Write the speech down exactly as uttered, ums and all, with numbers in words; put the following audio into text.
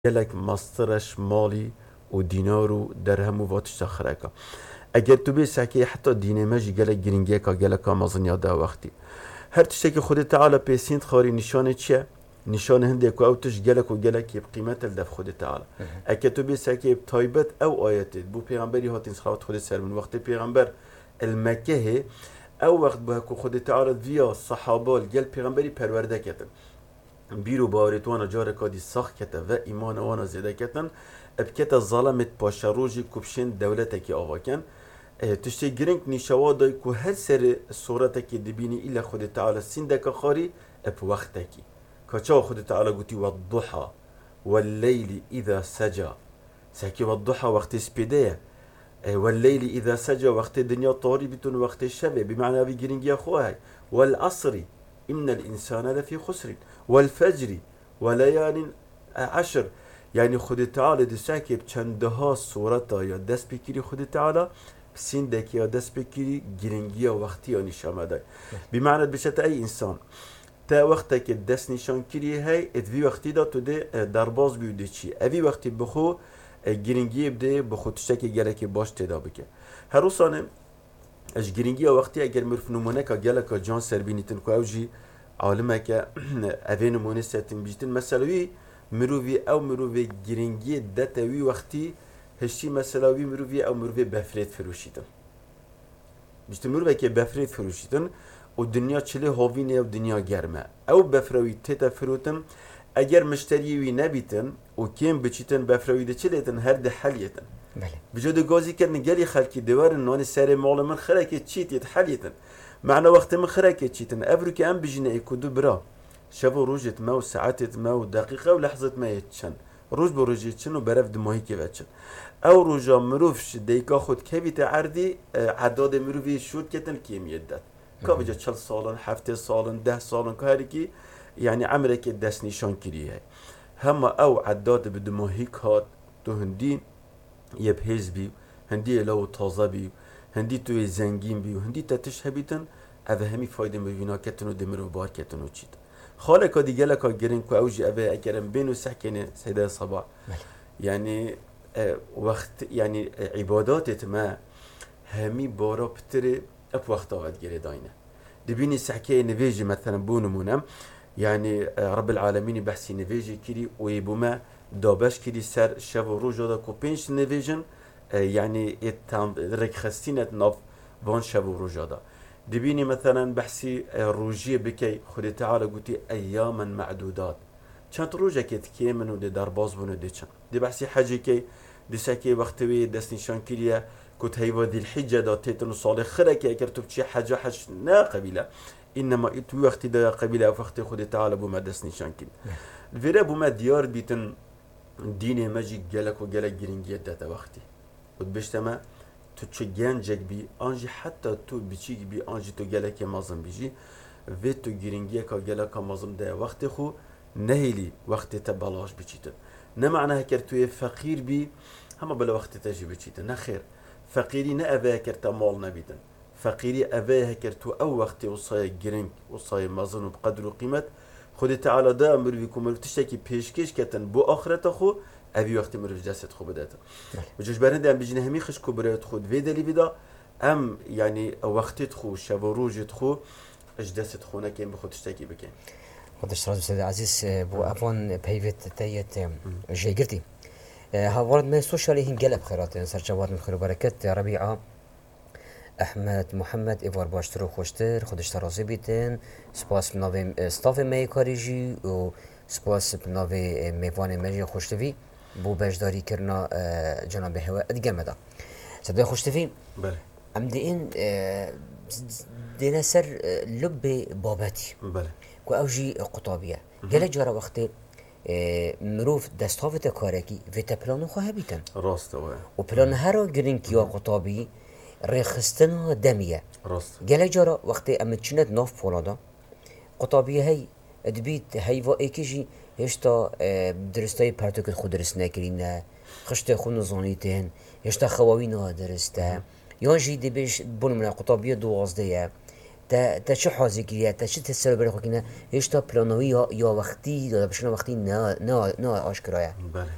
gelek mastırış mali و دینار و درهم و واتش خرکا اگر تو بی سکی حتی دینه مجی گلک گرینگی که گلک آمازن یاد وقتی هر تشتی که خود تعالی پیسیند خاری نشانه چیه نشانه هنده که او تش گلک و گلک یب قیمت الدف خود تعالی اگر تو بی سکی تایبت او آیت بو پیغمبری هاتین سخوات خود سر من وقت پیغمبر المکه او وقت به که خود تعالی ویا صحابه گل پیغمبری پرورده کتن بیرو باورت وانا جاره کادی ساخت کته و ایمان وانا زیده کتن ابکت ظلمت پاش روزی کبشین دولت کی آواکن تشتی گرینگ نیشوا دای که هر سر صورت کی دبینی ایلا خود تعالی سندک خاری اب وقت کی کچا خود تعالی گوتی و الضحى والليل اذا سجى سکی و الضحى وقت سپیده والليل اذا سجى وقت دنیا طاری بتون وقت شب بمعنى في گرینگی خواه والعصر ان الانسان لفي خسر والفجر وليال عشر يعني خود تعالى دساكي بچندها صورتا یا دست بکری خود تعالى بسندك یا دست بکری گرنگی و وقتی یا نشان دای بمعنى بشت ای انسان تا وقتا که دست نشان کری هی ادوی وقتی دا تو ده درباز بیوده چی اوی وقتی بخو گرنگی بده بخو تشتاکی گلک باش تدا بکه هر روزانه اش گرنگی و وقتی اگر مرف نمونه که گلک جان سر بینیتن که اوجی عالمه که اوی نمونه سرتن بیجتن مثلا مروی او مروی گرینگی دتوی وقتی هشتی مثلا وی مروی او مروی بفرید فروشیدن بیشتر مروی که بفرید فروشیدن و دنیا چله هاوینه و دنیا گرمه او بفروی تیتا فروتن اگر مشتری وی نبیتن و کم بچیتن بفروی ده چلیتن هر ده حلیتن بله بجد گازی که نگلی خلکی دوار نان سر مال من خرکی چیت یت حلیتن معنی وقت من خرکی چیتن ابرو که ام بجنه اکودو برا شبو روجت ما و ساعتت ما و دقیقه و لحظت ما یتشن روز بو روز یتشن و برف دماهی که وچن او روزا مروفش دیکا خود که بیت عردی عداد مروفی شود کتن کیم یدد که بجا چل سالن هفته سالن ده سالن که هری که یعنی عمره که دست نشان کریه همه او عداد بدماهی که تو هندی یه بهز بی هندی لو تازه بی هندی توی زنگین بی و هندی تتش هبیتن او همی فایده مبینا کتن و دمرو بار کتن و چید خالك دي جالك جرين كو اوجي ابي اكرم بينو سحكنه سيده صباح يعني اه وقت يعني عبادات ما همي بارا بتري اب وقت وقت جري داينه دبيني سحكي نفيجي مثلا بونمونم يعني اه رب العالمين بحسي نفيجي كري ويبوما دابش كري سر شب روجا دا كو بينش نفيجن اه يعني اتام ركخستينت ناف وان شب روجا دا دبيني مثلا بحسي روجيه بكي خدي تعالى قلتي اياما معدودات كانت روجه كي تكيمن ودي درباز بنو دي كان دي بحسي حاجه كي دي ساكي وقتوي دس نشان كليا كنت هيوا دي الحجه دا تيتن صالح خركي كرتب شي حاجه حاج نا قبيله انما اتو وقت دا قبيله وقت خدي تعالى بما دس نشان كل الفيرا بما ديار بيتن ديني ماجي جالك وجالك جرينجيه دا وقتي وبشتما تو چه گنجک بی آنجی حتی تو بیچی بی آنجی تو گلک مازم بیجی و تو گرینگی که گلک مازم ده وقت خو نهیلی وقت تبلاش بیچیتن نه معناه کر توی فقیر بی همه بلا وقت تجی بیچیتن نه خیر فقیری نه اوه کر تمال نبیدن فقیری اوه کر تو او وقت وصای گرینگ وصای مازن و بقدر و قیمت خود تعالی ده امر بیکم و تشتکی پیشکش کتن بو آخرت خو اوی وقتی مروف جسد خوب داده و جوش برنده ام بجنه همی خش کو برایت خود ویدلی بیدا ام یعنی وقتت خو شب و روجت خو اش دست خونه که ام بخود اشتاکی بکن خودش راز سید عزیز بو افان پیوت تایت جیگرتی هاورد ما سوشالی هین گلب خیرات سر جواد مخیر و برکت ربیعه احمد محمد ایوار باشتر و خوشتر خودش رازی بیتن سپاس بناوی استاف می کاریجی و سپاس بناوی میوان مجی خوشتوی بو بجداری کرنا جناب هوا ادگه مدا صدای خوشتوی بله ام دین دینا سر لب بابتی بله کو اوجی قطابیه گله جارا وقتی مروف دستاوت کارکی ویت پلانو خواه بیتن راست و و پلان هر گرینکی یا قطابی رخستن دمیه راست گله جارا وقتی ام چند ناف پولادا قطابیه هی ادبیت هی و ایکیجی هشتا درستای پرتوکت خود درست نکرینه خشت خون نزانیتن هشتا خواوینا درسته یا جی دی بیش بونم قطابیه دوازده تا تا چه حاضر کیه تا چه تسر بره خو کنه هشتا پلانوی یا وقتی یا بشن وقتی نه نه نه آشکارایه بله